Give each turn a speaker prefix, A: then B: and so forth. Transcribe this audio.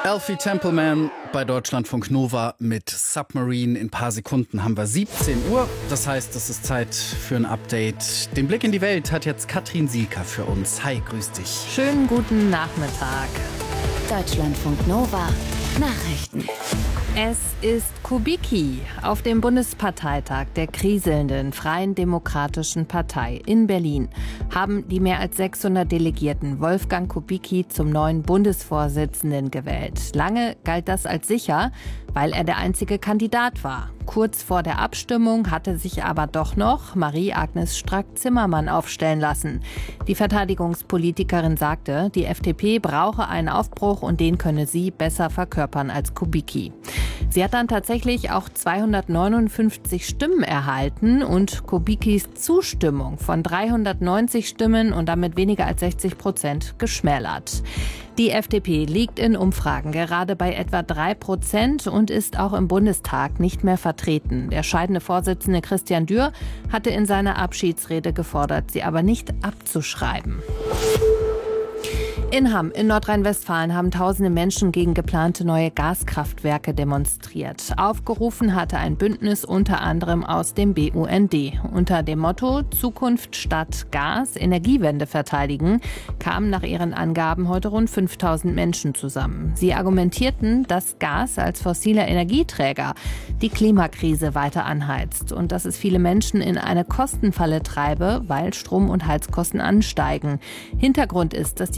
A: Alfie Templeman bei Deutschlandfunk Nova mit Submarine. In ein paar Sekunden haben wir 17 Uhr. Das heißt, es ist Zeit für ein Update. Den Blick in die Welt hat jetzt Katrin Sielker für uns. Hi, grüß dich.
B: Schönen guten Nachmittag.
C: Deutschlandfunk Nova Nachrichten.
B: Es ist Kubicki. Auf dem Bundesparteitag der kriselnden Freien Demokratischen Partei in Berlin haben die mehr als 600 Delegierten Wolfgang Kubicki zum neuen Bundesvorsitzenden gewählt. Lange galt das als sicher, weil er der einzige Kandidat war. Kurz vor der Abstimmung hatte sich aber doch noch Marie-Agnes Strack-Zimmermann aufstellen lassen. Die Verteidigungspolitikerin sagte, die FDP brauche einen Aufbruch und den könne sie besser verkörpern als Kubicki. Sie hat dann tatsächlich auch 259 Stimmen erhalten und Kubickis Zustimmung von 390 Stimmen und damit weniger als 60% geschmälert. Die FDP liegt in Umfragen gerade bei etwa 3% und ist auch im Bundestag nicht mehr vertreten. Der scheidende Vorsitzende Christian Dürr hatte in seiner Abschiedsrede gefordert, sie aber nicht abzuschreiben. In Hamm in Nordrhein-Westfalen haben tausende Menschen gegen geplante neue Gaskraftwerke demonstriert. Aufgerufen hatte ein Bündnis unter anderem aus dem BUND. Unter dem Motto Zukunft statt Gas, Energiewende verteidigen, kamen nach ihren Angaben heute rund 5000 Menschen zusammen. Sie argumentierten, dass Gas als fossiler Energieträger die Klimakrise weiter anheizt und dass es viele Menschen in eine Kostenfalle treibe, weil Strom- und Heizkosten ansteigen. Hintergrund ist, dass die